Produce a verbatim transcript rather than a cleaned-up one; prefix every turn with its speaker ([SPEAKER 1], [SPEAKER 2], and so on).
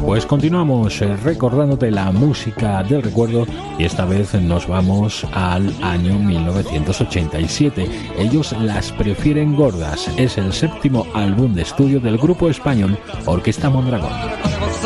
[SPEAKER 1] Pues continuamos recordándote la música del recuerdo y esta vez nos vamos al año mil novecientos ochenta y siete. Ellos las prefieren gordas. Es el séptimo álbum de estudio del grupo español Orquesta Mondragón.